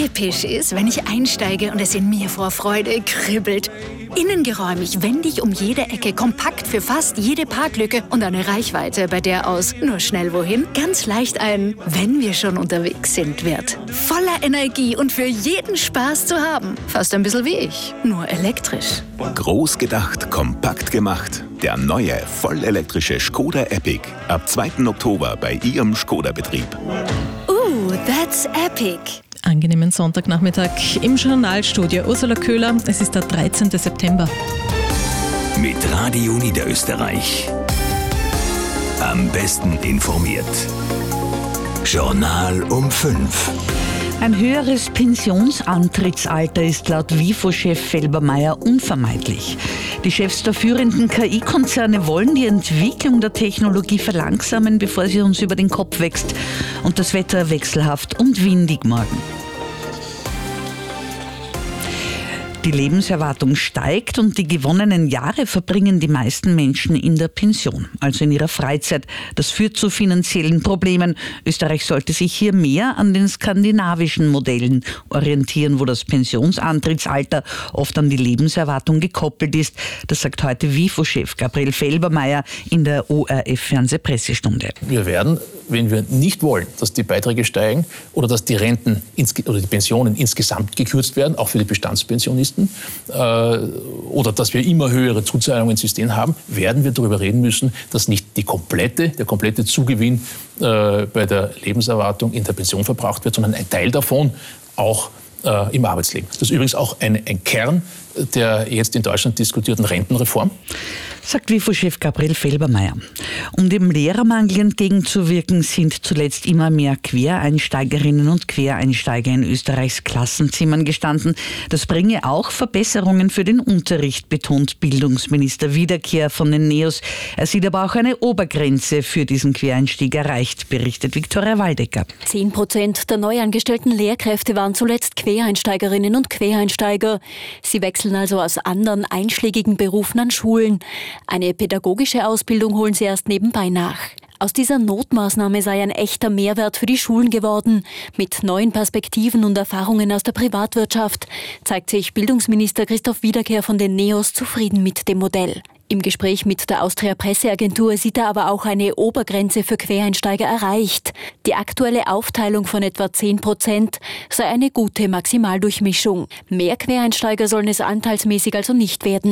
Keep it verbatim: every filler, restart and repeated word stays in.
episch ist, wenn ich einsteige und es in mir vor Freude kribbelt. Innengeräumig, wendig um jede Ecke, kompakt für fast jede Parklücke und eine Reichweite, bei der aus nur schnell wohin ganz leicht ein "wenn wir schon unterwegs sind" wird. Voller Energie und für jeden Spaß zu haben. Fast ein bisschen wie ich, nur elektrisch. Groß gedacht, kompakt gemacht. Der neue, vollelektrische Skoda Epic. Ab zweiten Oktober bei Ihrem Skoda-Betrieb. Ooh, that's epic. Angenehmen Sonntagnachmittag im Journalstudio. Ursula Köhler, es ist der dreizehnten September. Mit Radio Niederösterreich. Am besten informiert. Journal um fünf. Ein höheres Pensionsantrittsalter ist laut WIFO-Chef Felbermayr unvermeidlich. Die Chefs der führenden K I-Konzerne wollen die Entwicklung der Technologie verlangsamen, bevor sie uns über den Kopf wächst und das Wetter wechselhaft und windig morgen. Die Lebenserwartung steigt und die gewonnenen Jahre verbringen die meisten Menschen in der Pension, also in ihrer Freizeit. Das führt zu finanziellen Problemen. Österreich sollte sich hier mehr an den skandinavischen Modellen orientieren, wo das Pensionsantrittsalter oft an die Lebenserwartung gekoppelt ist. Das sagt heute WIFO-Chef Gabriel Felbermayr in der O R F-Fernsehpressestunde. Wir werden, wenn wir nicht wollen, dass die Beiträge steigen oder dass die Renten oder die Pensionen insgesamt gekürzt werden, auch für die Bestandspensionisten, oder dass wir immer höhere Zuzahlungen ins System haben, werden wir darüber reden müssen, dass nicht die komplette, der komplette Zugewinn äh, bei der Lebenserwartung in der Pension verbraucht wird, sondern ein Teil davon auch äh, im Arbeitsleben. Das ist übrigens auch ein, ein Kern der jetzt in Deutschland diskutierten Rentenreform. Sagt WIFO-Chef Gabriel Felbermayr. Um dem Lehrermangel entgegenzuwirken, sind zuletzt immer mehr Quereinsteigerinnen und Quereinsteiger in Österreichs Klassenzimmern gestanden. Das bringe auch Verbesserungen für den Unterricht, betont Bildungsminister Wiederkehr von den NEOS. Er sieht aber auch eine Obergrenze für diesen Quereinstieg erreicht, berichtet Viktoria Waldecker. Zehn Prozent der neu angestellten Lehrkräfte waren zuletzt Quereinsteigerinnen und Quereinsteiger. Sie wechseln also aus anderen einschlägigen Berufen an Schulen. Eine pädagogische Ausbildung holen sie erst nebenbei nach. Aus dieser Notmaßnahme sei ein echter Mehrwert für die Schulen geworden. Mit neuen Perspektiven und Erfahrungen aus der Privatwirtschaft zeigt sich Bildungsminister Christoph Wiederkehr von den NEOS zufrieden mit dem Modell. Im Gespräch mit der Austria Presseagentur sieht er aber auch eine Obergrenze für Quereinsteiger erreicht. Die aktuelle Aufteilung von etwa zehn Prozent sei eine gute Maximaldurchmischung. Mehr Quereinsteiger sollen es anteilsmäßig also nicht werden.